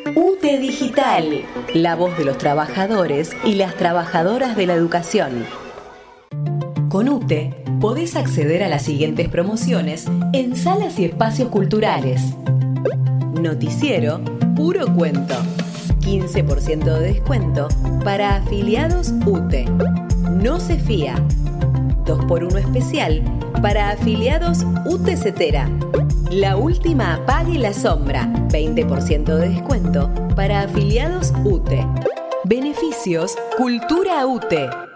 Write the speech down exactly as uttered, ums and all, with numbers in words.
U T E Digital, la voz de los trabajadores y las trabajadoras de la educación. Con U T E podés acceder a las siguientes promociones en salas y espacios culturales. Noticiero Puro Cuento. quince por ciento de descuento para afiliados U T E. No se fía. dos por uno especial para afiliados U T E Cetera. La última apague la sombra. veinte por ciento de descuento para afiliados U T E. Beneficios Cultura U T E.